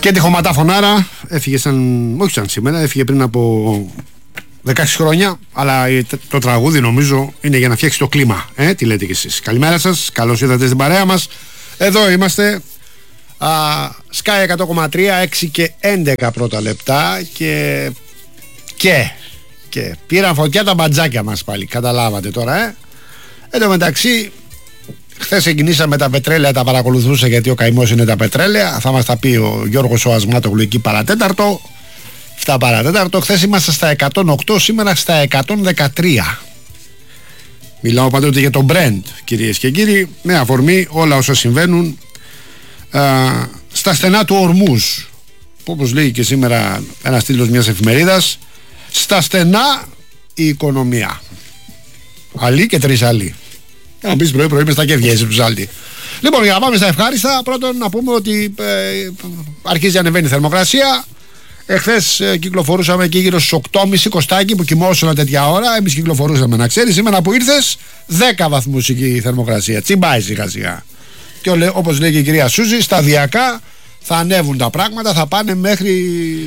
Και τη Χωματά Φωνάρα έφυγε όχι σαν σήμερα, έφυγε πριν από 16 χρόνια. Αλλά το τραγούδι νομίζω είναι για να φτιάξει το κλίμα. Τι λέτε κι εσείς? Καλημέρα σας, καλώς ήρθατε στην παρέα μας. Εδώ είμαστε. Sky 100,3, 6 και 11 πρώτα λεπτά. Και πήραν φωτιά τα μπατζάκια μας πάλι. Καταλάβατε τώρα, Εν τω μεταξύ, χθες ξεκινήσαμε τα πετρέλαια, τα παρακολουθούσα γιατί ο καημός είναι τα πετρέλαια. Θα μας τα πει ο Γιώργος ο Ασμάτογλου εκεί παρατέταρτο. 7 παρατέταρτο. Χθες είμαστε στα 108, σήμερα στα 113. Μιλάω πάντοτε για το Brent, κυρίες και κύριοι, με αφορμή όλα όσα συμβαίνουν στα στενά του Ορμούς. Όπως λέει και σήμερα ένας τίτλος μιας εφημερίδας, στα στενά η οικονομία. Αλή και τρεις αλή. Να πεις πρωί μες στα κέφια είσαι τους άλλοι. Λοιπόν, για να πάμε στα ευχάριστα, πρώτον να πούμε ότι αρχίζει να ανεβαίνει η θερμοκρασία. Εχθές κυκλοφορούσαμε εκεί γύρω στους 8,5 Κωστάκι που κοιμόσουνα τέτοια ώρα. Εμείς κυκλοφορούσαμε, να ξέρεις. Σήμερα που ήρθες 10 βαθμούς εκεί η θερμοκρασία. Τσιμπάει σιγά σιγά. Και όπως λέει και η κυρία Σούζη, σταδιακά θα ανέβουν τα πράγματα. Θα πάνε μέχρι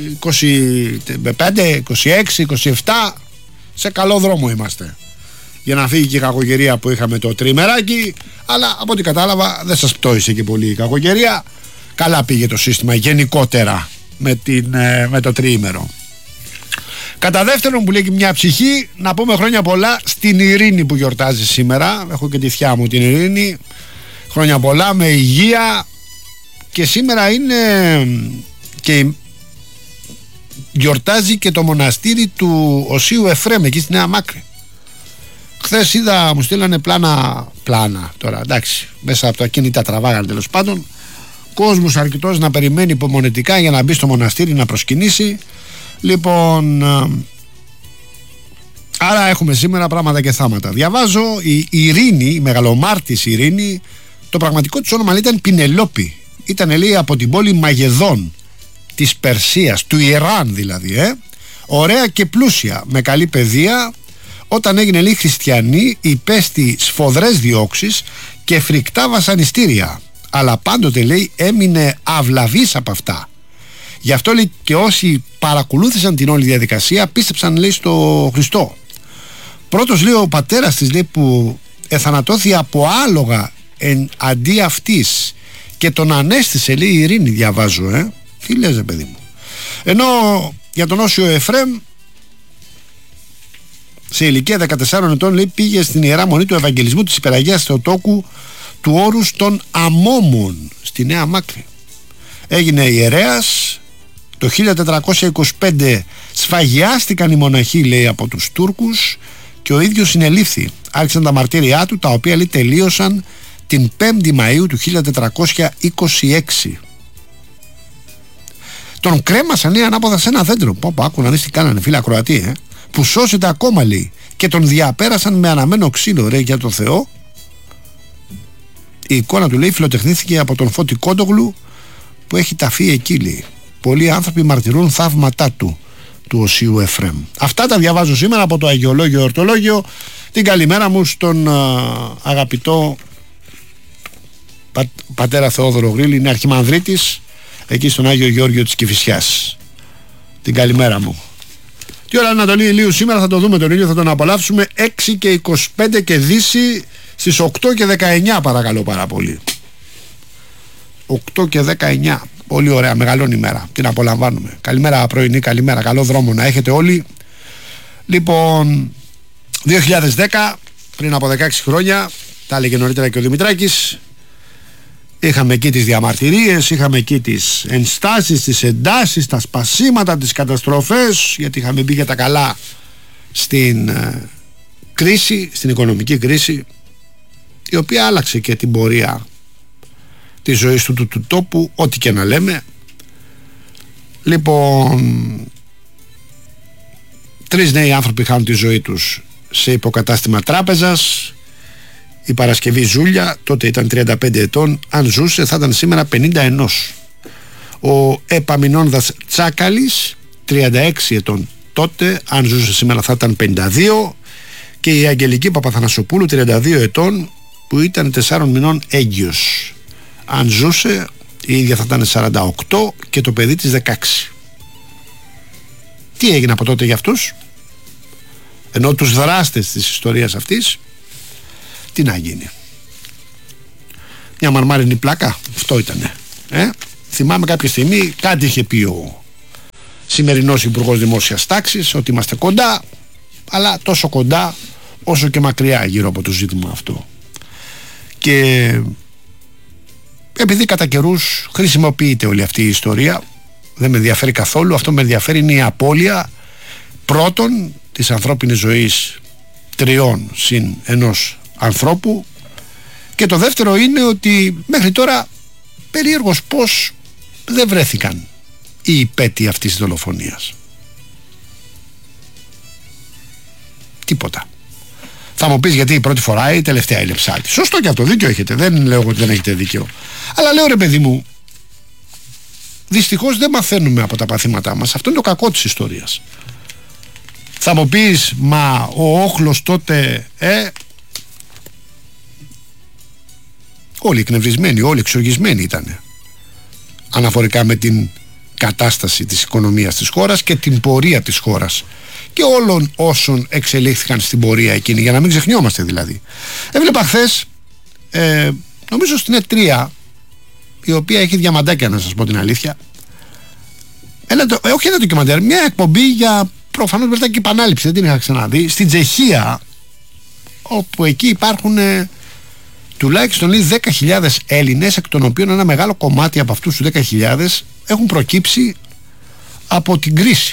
25, 26, 27. Σε καλό δρόμο είμαστε για να φύγει και η κακοκαιρία που είχαμε το τριμεράκι. Αλλά από ό,τι κατάλαβα δεν σας πτώησε και πολύ η κακοκαιρία. Καλά πήγε το σύστημα γενικότερα με το τριήμερο. Κατά δεύτερον, που λέει και μια ψυχή, να πούμε χρόνια πολλά στην Ειρήνη που γιορτάζει σήμερα. Έχω και τη θιά μου την Ειρήνη. Χρόνια πολλά, με υγεία. Και σήμερα είναι και γιορτάζει και το μοναστήρι του Οσίου Εφρέμ εκεί στη Νέα Μάκρη. Χθες είδα, μου στείλανε πλάνα τώρα, εντάξει, μέσα από τα κινητά τραβάγανε τέλος πάντων. Κόσμος αρκετός να περιμένει υπομονετικά για να μπει στο μοναστήρι να προσκυνήσει. Λοιπόν, άρα έχουμε σήμερα πράγματα και θάματα. Διαβάζω, η Ειρήνη, η μεγαλομάρτης Ειρήνη, το πραγματικό της όνομα ήταν Πινελόπη. Ήταν, λέει, από την πόλη Μαγεδών της Περσίας, του Ιράν δηλαδή, ωραία και πλούσια, με καλή παιδεία. Όταν έγινε, λέει, χριστιανή, υπέστη σφοδρές διώξεις και φρικτά βασανιστήρια. Αλλά πάντοτε, λέει, έμεινε αυλαβής από αυτά. Γι' αυτό, λέει, και όσοι παρακολούθησαν την όλη διαδικασία πίστεψαν, λέει, στο Χριστό. Πρώτος, λέει, ο πατέρας της, λέει, που εθανατώθη από άλογα αντί αυτής και τον ανέστησε, λέει, η Ειρήνη, διαβάζω, Τι λες, παιδί μου? Ενώ για τον Όσιο Εφρέμ, σε ηλικία 14 ετών, λέει, πήγε στην Ιερά Μονή του Ευαγγελισμού της Υπεραγίας Θεοτόκου του Όρους των Αμόμων στη Νέα Μάκρη. Έγινε ιερέας. Το 1425 σφαγιάστηκαν οι μοναχοί, λέει, από τους Τούρκους και ο ίδιος συνελήφθη. Άρχισαν τα μαρτύρια του, τα οποία, λέει, τελείωσαν την 5η Μαΐου του 1426. Τον κρέμασαν, λέει, ανάποδα σε ένα δέντρο. Άκου να δεις τι κάνανε, φίλε ακροατή, που σώσεται ακόμα, λέει, και τον διαπέρασαν με αναμένο ξύλο, ρε, για το Θεό. Η εικόνα του, λέει, φιλοτεχνήθηκε από τον Φώτη Κόντογλου που έχει ταφεί εκεί, λέει. Πολλοί άνθρωποι μαρτυρούν θαύματά του Οσίου Εφρέμ. Αυτά τα διαβάζω σήμερα από το Αγιολόγιο Ορτολόγιο. Την καλημέρα μου στον αγαπητό πατέρα Θεόδωρο Γρήλη, είναι αρχιμανδρίτης εκεί στον Άγιο Γεώργιο της Κηφισιάς. Την καλημέρα μου. Τι ώρα Ανατολή ηλίου σήμερα, θα το δούμε τον ήλιο, θα τον απολαύσουμε. 6 και 25 και Δύση στις 8 και 19, παρακαλώ πάρα πολύ. 8 και 19, πολύ ωραία, μεγαλώνει η μέρα, την απολαμβάνουμε. Καλημέρα πρωινή, καλημέρα, καλό δρόμο να έχετε όλοι. Λοιπόν, 2010, πριν από 16 χρόνια, τα έλεγε νωρίτερα και ο Δημητράκης, είχαμε εκεί τις διαμαρτυρίες, είχαμε εκεί τις ενστάσεις, τις εντάσεις, τα σπασίματα, τις καταστροφές, γιατί είχαμε μπει για τα καλά στην κρίση, στην οικονομική κρίση, η οποία άλλαξε και την πορεία της ζωής του τόπου, ό,τι και να λέμε. Λοιπόν, 3 νέοι άνθρωποι χάνουν τη ζωή τους σε υποκατάστημα τράπεζας. Η Παρασκευή Ζούλια, τότε ήταν 35 ετών, αν ζούσε θα ήταν σήμερα 51. Ο Επαμινόνδας Τσάκαλης, 36 ετών τότε, αν ζούσε σήμερα θα ήταν 52. Και η Αγγελική Παπαθανασοπούλου, 32 ετών, που ήταν 4 μηνών έγκυος. Αν ζούσε η ίδια θα ήταν 48 και το παιδί της 16. Τι έγινε από τότε για αυτούς? Ενώ τους δράστες της ιστορίας αυτής, τι να γίνει? Μια μαρμάρινη πλάκα, αυτό ήτανε. Θυμάμαι κάποια στιγμή κάτι είχε πει ο σημερινός Υπουργός Δημόσιας Τάξης, ότι είμαστε κοντά, αλλά τόσο κοντά όσο και μακριά γύρω από το ζήτημα αυτό. Και επειδή κατά καιρούς χρησιμοποιείται όλη αυτή η ιστορία, δεν με ενδιαφέρει καθόλου. Αυτό με ενδιαφέρει είναι η απώλεια πρώτον της ανθρώπινης ζωής 3 συν 1 ανθρώπου, και το δεύτερο είναι ότι μέχρι τώρα περίεργος πως δεν βρέθηκαν οι υπέτειοι αυτής της δολοφονίας. Τίποτα. Θα μου πεις γιατί η πρώτη φορά ή η τελευταία είναι ψάλτη. Σωστό και αυτό, δίκιο έχετε. Δεν λέω ότι δεν έχετε δίκιο. Αλλά λέω, ρε παιδί μου, δυστυχώς δεν μαθαίνουμε από τα παθήματά μας. Αυτό είναι το κακό της ιστορίας. Θα μου πεις, μα ο όχλος τότε, όλοι εκνευρισμένοι, όλοι εξοργισμένοι ήταν αναφορικά με την κατάσταση της οικονομίας της χώρας και την πορεία της χώρας και όλων όσων εξελίχθηκαν στην πορεία εκείνη, για να μην ξεχνιόμαστε δηλαδή. Έβλεπα χθες, νομίζω στην E3, η οποία έχει διαμαντάκια, να σας πω την αλήθεια, όχι ένα ντοκιμαντέρ, μια εκπομπή για προφανώς βρετανική επανάληψη, δεν την είχα ξαναδεί, στην Τσεχία, όπου εκεί υπάρχουν τουλάχιστον 10.000 Έλληνες, εκ των οποίων ένα μεγάλο κομμάτι από αυτούς τους 10.000 έχουν προκύψει από την κρίση,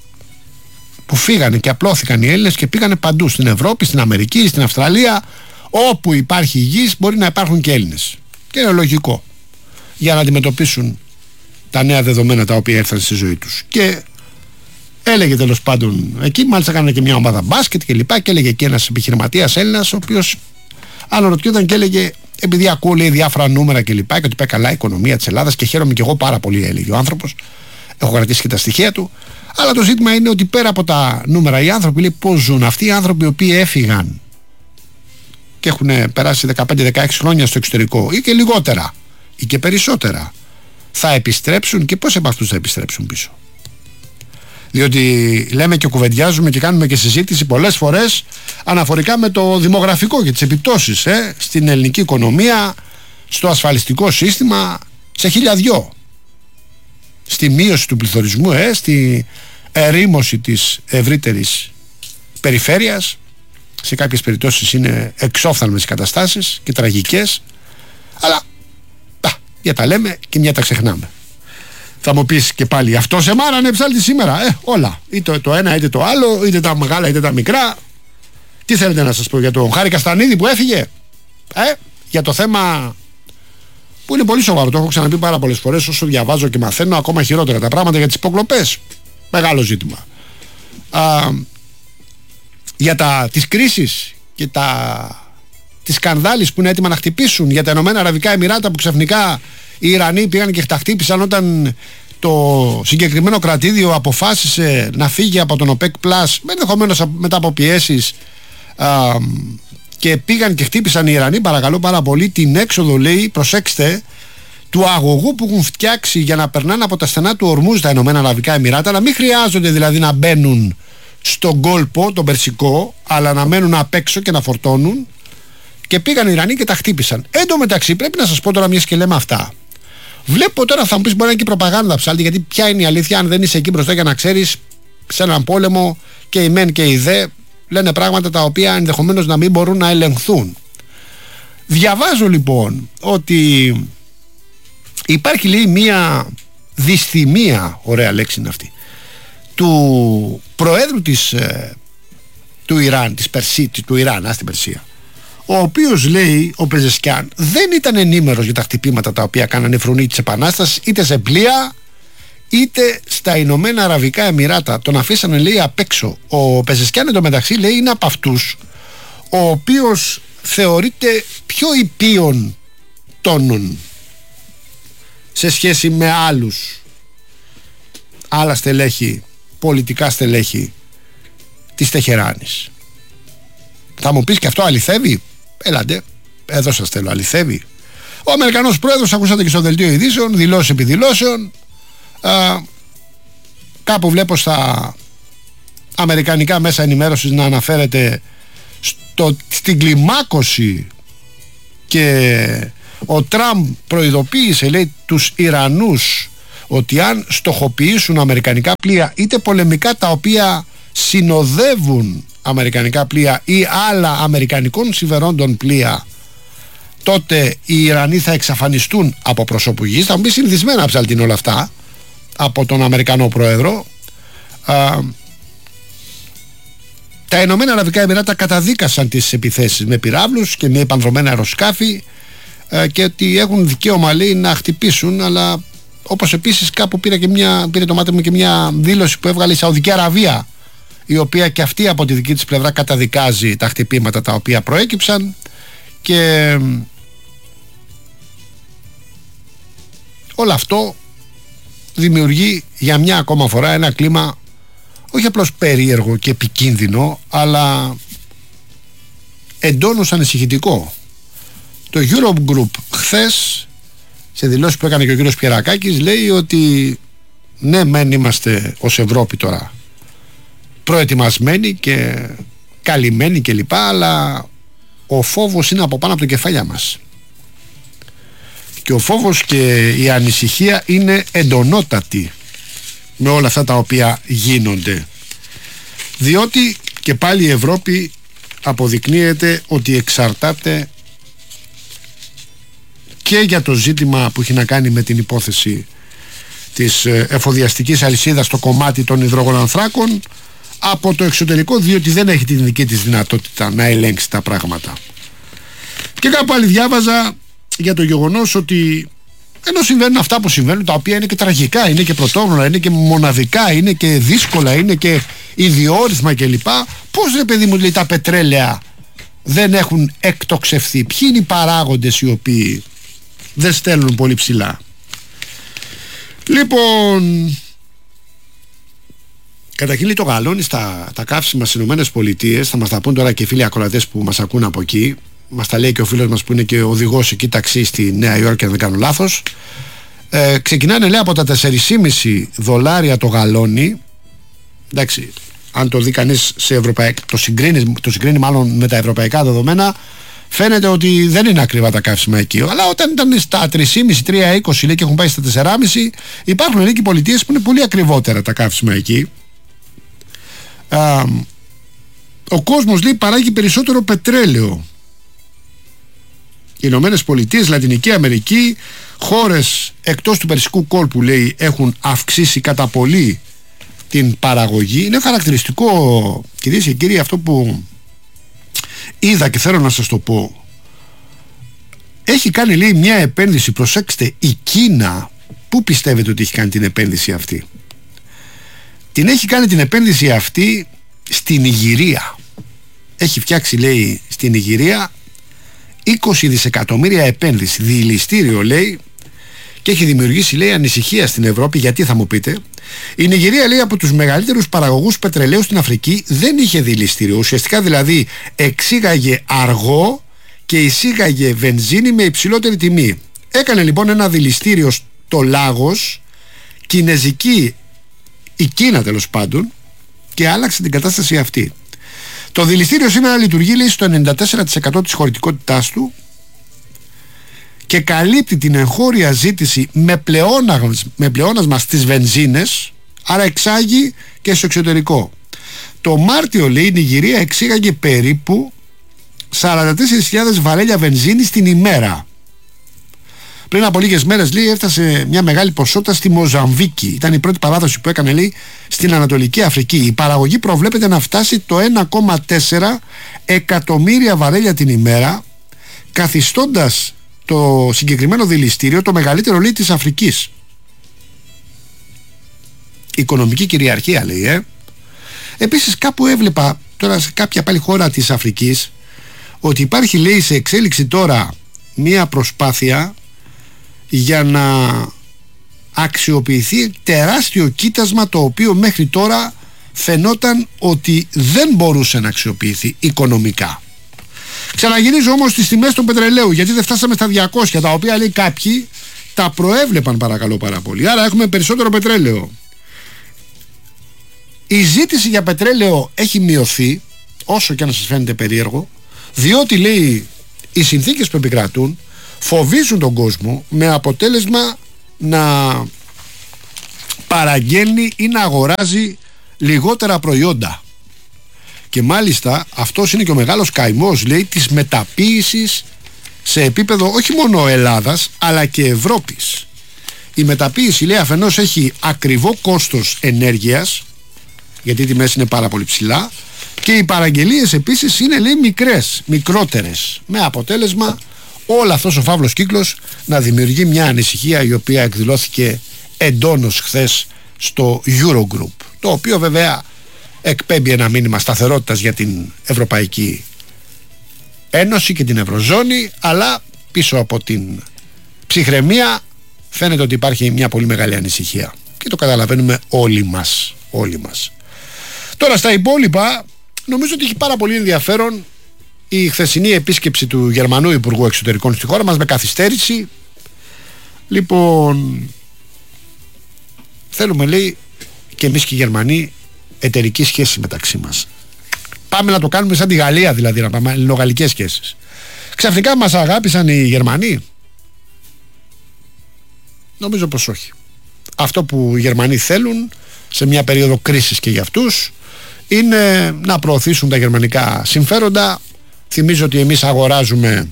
που φύγανε και απλώθηκαν οι Έλληνες και πήγανε παντού, στην Ευρώπη, στην Αμερική, στην Αυστραλία. Όπου υπάρχει γης μπορεί να υπάρχουν και Έλληνες, και είναι λογικό, για να αντιμετωπίσουν τα νέα δεδομένα τα οποία έρθαν στη ζωή τους. Και έλεγε τέλος πάντων εκεί, μάλιστα έκανε και μια ομάδα μπάσκετ και λοιπά, και έλεγε και ένας επιχειρηματίας Έλληνας, ο οποίος αναρωτιόταν και έλεγε, επειδή ακούω, λέει, διάφορα νούμερα και λοιπά, και ότι πάει καλά η οικονομία της Ελλάδας και χαίρομαι και εγώ πάρα πολύ, έλεγε ο άνθρωπος. Έχω κρατήσει και τα στοιχεία του. Αλλά το ζήτημα είναι ότι πέρα από τα νούμερα, οι άνθρωποι, λέει, πώς ζουν. Αυτοί οι άνθρωποι οι οποίοι έφυγαν και έχουν περάσει 15-16 χρόνια στο εξωτερικό, ή και λιγότερα ή και περισσότερα, θα επιστρέψουν, και πώς από αυτούς θα επιστρέψουν πίσω? Διότι λέμε και κουβεντιάζουμε και κάνουμε και συζήτηση πολλές φορές αναφορικά με το δημογραφικό και τις επιπτώσεις στην ελληνική οικονομία, στο ασφαλιστικό σύστημα, σε χιλιαδιό, στη μείωση του πληθωρισμού, στη ερήμωση της ευρύτερης περιφέρειας. Σε κάποιες περιπτώσεις είναι εξόφθαλμες οι καταστάσεις και τραγικές, αλλά για τα λέμε και μια τα ξεχνάμε. Θα μου πεις και πάλι, αυτό σε μάρανε ψάλτη σήμερα? Όλα, είτε το ένα είτε το άλλο, είτε τα μεγάλα είτε τα μικρά. Τι θέλετε να σας πω για τον Χάρη Καστανίδη που έφυγε? Για το θέμα που είναι πολύ σοβαρό, το έχω ξαναπεί πάρα πολλές φορές, όσο διαβάζω και μαθαίνω ακόμα χειρότερα τα πράγματα, για τις υποκλοπές. Μεγάλο ζήτημα. Για τις κρίσεις και τις σκανδάλεις που είναι έτοιμα να χτυπήσουν, για τα Ηνωμένα Αραβικά Εμιράτα που ξαφνικά οι Ιρανοί πήγαν και τα χτύπησαν όταν το συγκεκριμένο κρατήδιο αποφάσισε να φύγει από τον OPEC Plus, ενδεχομένως μετά από πιέσεις, και πήγαν και χτύπησαν οι Ιρανοί, παρακαλώ πάρα πολύ, την έξοδο, λέει, προσέξτε, του αγωγού που έχουν φτιάξει για να περνάνε από τα στενά του Ορμούζ τα Ηνωμένα Αραβικά Εμιράτα, να μην χρειάζονται δηλαδή να μπαίνουν στον κόλπο, τον Περσικό, αλλά να μένουν απ' έξω και να φορτώνουν. Και πήγαν οι Ιρανοί και τα χτύπησαν. Εν τω μεταξύ, πρέπει να σας πω τώρα, μιας και λέμε αυτά, βλέπω τώρα, θα μου πεις, μπορεί να είναι και προπαγάνδα ψάλτη, γιατί ποια είναι η αλήθεια αν δεν είσαι εκεί μπροστά για να ξέρεις, σε έναν πόλεμο και οι μεν και οι δε λένε πράγματα τα οποία ενδεχομένως να μην μπορούν να ελεγχθούν. Διαβάζω λοιπόν ότι υπάρχει, λέει, μία δυσθυμία, ωραία λέξη είναι αυτή, του προέδρου του Ιράν, του Ιράν, στην Περσία, ο οποίος, λέει, ο Πεζεσκιάν δεν ήταν ενήμερος για τα χτυπήματα τα οποία κάνανε οι φρουροί της Επανάστασης, είτε σε πλοία είτε στα Ηνωμένα Αραβικά Εμιράτα. Τον αφήσανε, λέει, απ' έξω. Ο Πεζεσκιάν εντωμεταξύ, λέει, είναι από αυτούς ο οποίος θεωρείται πιο υπείων τόνων σε σχέση με άλλα στελέχη, πολιτικά στελέχη της Τεχεράνης. Θα μου πεις, και αυτό αληθεύει? Έλατε, εδώ σας θέλω, αληθεύει? Ο Αμερικανός πρόεδρος, ακούσατε και στο δελτίο ειδήσεων, δηλώσεις επί δηλώσεων. Κάπου βλέπω στα αμερικανικά μέσα ενημέρωσης να αναφέρεται στην κλιμάκωση, και ο Τραμπ προειδοποίησε, λέει, τους Ιρανούς ότι αν στοχοποιήσουν αμερικανικά πλοία, είτε πολεμικά τα οποία συνοδεύουν αμερικανικά πλοία ή άλλα αμερικανικών συμφερόντων πλοία, τότε οι Ιρανοί θα εξαφανιστούν από προσώπου γης. Θα μου πει συνηθισμένα ψαλτίν όλα αυτά από τον Αμερικανό πρόεδρο. Τα Ηνωμένα Αραβικά Εμιράτα καταδίκασαν τις επιθέσεις με πυράβλους και με επανδρομένα αεροσκάφη, και ότι έχουν δικαίωμα, λέει, να χτυπήσουν. Αλλά όπως επίσης κάπου πήρε το μάτι μου και μια δήλωση που έβγαλε η Σαουδική Αραβία, η οποία και αυτή από τη δική της πλευρά καταδικάζει τα χτυπήματα τα οποία προέκυψαν. Και όλο αυτό δημιουργεί για μια ακόμα φορά ένα κλίμα όχι απλώς περίεργο και επικίνδυνο, αλλά εντόνως ανησυχητικό. Το Eurogroup χθες, σε δηλώσεις που έκανε και ο κύριος Πιερακάκης, λέει ότι ναι, μεν είμαστε ως Ευρώπη τώρα προετοιμασμένοι και καλυμμένοι κλπ, αλλά ο φόβος είναι από πάνω από το κεφάλια μας. Και ο φόβος και η ανησυχία είναι εντονότατη με όλα αυτά τα οποία γίνονται, διότι και πάλι η Ευρώπη αποδεικνύεται ότι εξαρτάται και για το ζήτημα που έχει να κάνει με την υπόθεση της εφοδιαστικής αλυσίδας στο κομμάτι των υδρογονανθράκων από το εξωτερικό, διότι δεν έχει την δική της δυνατότητα να ελέγξει τα πράγματα. Και κάπου άλλη διάβαζα για το γεγονός ότι ενώ συμβαίνουν αυτά που συμβαίνουν, τα οποία είναι και τραγικά, είναι και πρωτόγνωρα, είναι και μοναδικά, είναι και δύσκολα, είναι και ιδιόρυθμα κλπ, πώς, ρε παιδί μου, λέει, τα πετρέλαια δεν έχουν εκτοξευθεί? Ποιοι είναι οι παράγοντες οι οποίοι δεν στέλνουν πολύ ψηλά? Λοιπόν, καταρχήν, το γαλόνι στα καύσιμα στις ΗΠΑ, θα μας τα πούν τώρα και οι φίλοι ακροατές που μας ακούν από εκεί. Μας τα λέει και ο φίλος μας που είναι και οδηγός εκεί ταξί στη Νέα Υόρκη, αν δεν κάνω λάθος. Ξεκινάνε, λέει, από τα $4,5 το γαλόνι. Εντάξει, αν το δει κανείς σε το συγκρίνει μάλλον με τα ευρωπαϊκά δεδομένα, φαίνεται ότι δεν είναι ακριβά τα καύσιμα εκεί. Αλλά όταν ήταν στα 3,5-3,20, λέει, και έχουν πάει στα 4,5, υπάρχουν, λέει, και πολιτείες που είναι πολύ ακριβότερα τα καύσιμα εκεί. Ο κόσμος, λέει, παράγει περισσότερο πετρέλαιο. Οι Ηνωμένες Πολιτείες, Λατινική Αμερική, χώρες εκτός του Περσικού κόλπου, λέει, έχουν αυξήσει κατά πολύ την παραγωγή. Είναι χαρακτηριστικό, κυρίες και κύριοι, αυτό που είδα και θέλω να σας το πω. Έχει κάνει, λέει, μια επένδυση, προσέξτε, η Κίνα. Πού πιστεύετε ότι έχει κάνει την επένδυση αυτή? Την έχει κάνει την επένδυση αυτή στην Ιγυρία. Έχει φτιάξει, λέει, στην Ιγυρία 20 δισεκατομμύρια επένδυση, διηλιστήριο, λέει, και έχει δημιουργήσει, λέει, ανησυχία στην Ευρώπη. Γιατί, θα μου πείτε? Η Νιγηρία, λέει, από τους μεγαλύτερους παραγωγούς πετρελαίου στην Αφρική, δεν είχε διηλιστήριο. Ουσιαστικά, δηλαδή, εξήγαγε αργό και εισήγαγε βενζίνη με υψηλότερη τιμή. Έκανε, λοιπόν, ένα διηλιστήριο στο Λάγος, κινέζικη, η Κίνα τέλος πάντων, και άλλαξε την κατάσταση αυτή. Το δηληστήριο σήμερα λειτουργεί, λέει, στο 94% της χωρητικότητάς του και καλύπτει την εγχώρια ζήτηση με πλεόνασμα στις βενζίνες, άρα εξάγει και στο εξωτερικό. Το Μάρτιο, λέει, η Νιγηρία εξήγαγε περίπου 44.000 βαρέλια βενζίνης την ημέρα. Πριν από λίγες μέρες, λέει, έφτασε μια μεγάλη ποσότητα στη Μοζαμβίκη. Ήταν η πρώτη παράδοση που έκανε, λέει, στην Ανατολική Αφρική. Η παραγωγή προβλέπεται να φτάσει το 1,4 εκατομμύρια βαρέλια την ημέρα, καθιστώντας το συγκεκριμένο δηληστήριο το μεγαλύτερο, λέει, της Αφρικής. Οικονομική κυριαρχία, λέει. Επίσης, κάπου έβλεπα τώρα σε κάποια πάλι χώρα της Αφρικής ότι υπάρχει, λέει, σε εξέλιξη τώρα μια προσπάθεια για να αξιοποιηθεί τεράστιο κοίτασμα, το οποίο μέχρι τώρα φαινόταν ότι δεν μπορούσε να αξιοποιηθεί οικονομικά. Ξαναγυρίζω όμως στις τιμές του πετρελαίου, γιατί δεν φτάσαμε στα 200, τα οποία λέει κάποιοι τα προέβλεπαν παρακαλώ πάρα πολύ. Άρα έχουμε περισσότερο πετρέλαιο. Η ζήτηση για πετρέλαιο έχει μειωθεί, όσο και αν σας φαίνεται περίεργο, διότι λέει οι συνθήκες που επικρατούν φοβίζουν τον κόσμο, με αποτέλεσμα να παραγγέλνει ή να αγοράζει λιγότερα προϊόντα. Και μάλιστα αυτός είναι και ο μεγάλος καημός, λέει, της μεταποίησης σε επίπεδο όχι μόνο Ελλάδας αλλά και Ευρώπης. Η μεταποίηση, λέει, αφενός έχει ακριβό κόστος ενέργειας, γιατί οι τιμές είναι πάρα πολύ ψηλά, και οι παραγγελίες επίσης είναι, λέει, μικρότερες, με αποτέλεσμα όλο αυτός ο φαύλος κύκλος να δημιουργεί μια ανησυχία η οποία εκδηλώθηκε εντόνως χθες στο Eurogroup, το οποίο βέβαια εκπέμπει ένα μήνυμα σταθερότητας για την Ευρωπαϊκή Ένωση και την Ευρωζώνη, αλλά πίσω από την ψυχραιμία φαίνεται ότι υπάρχει μια πολύ μεγάλη ανησυχία και το καταλαβαίνουμε όλοι μας. Τώρα στα υπόλοιπα, νομίζω ότι έχει πάρα πολύ ενδιαφέρον η χθεσινή επίσκεψη του Γερμανού Υπουργού Εξωτερικών στη χώρα μας, με καθυστέρηση. Λοιπόν, θέλουμε, λέει, και εμείς και οι Γερμανοί εταιρική σχέση μεταξύ μας. Πάμε να το κάνουμε σαν τη Γαλλία, δηλαδή να πάμε ελληνογαλλικές σχέσεις. Ξαφνικά μας αγάπησαν οι Γερμανοί? Νομίζω πως όχι. Αυτό που οι Γερμανοί θέλουν σε μια περίοδο κρίσης και για αυτούς είναι να προωθήσουν τα γερμανικά συμφέροντα. Θυμίζω ότι εμείς αγοράζουμε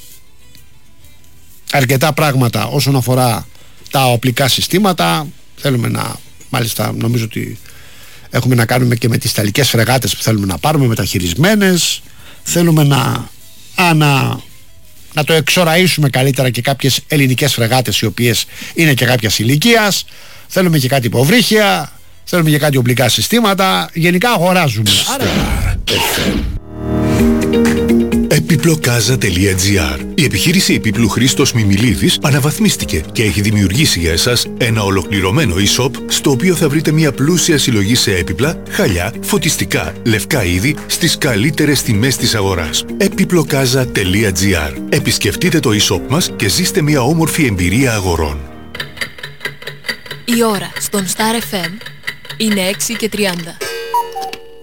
αρκετά πράγματα όσον αφορά τα οπλικά συστήματα. Θέλουμε να, μάλιστα νομίζω ότι έχουμε να κάνουμε και με τις ιταλικές φρεγάτες που θέλουμε να πάρουμε μεταχειρισμένες. Θέλουμε να το εξοραίσουμε καλύτερα και κάποιες ελληνικές φρεγάτες οι οποίες είναι και κάποιας ηλικίας. Θέλουμε και κάτι υποβρύχια, θέλουμε και κάτι οπλικά συστήματα. Γενικά αγοράζουμε. Επιπλοκάζα.gr. Η επιχείρηση επίπλου Χρήστος Μιμιλίδης αναβαθμίστηκε και έχει δημιουργήσει για εσάς ένα ολοκληρωμένο e-shop στο οποίο θα βρείτε μια πλούσια συλλογή σε έπιπλα, χαλιά, φωτιστικά, λευκά είδη στις καλύτερες τιμές της αγοράς. Επιπλοκάζα.gr. Επισκεφτείτε το e-shop μας και ζήστε μια όμορφη εμπειρία αγορών. Η ώρα στον Star FM είναι 6:30.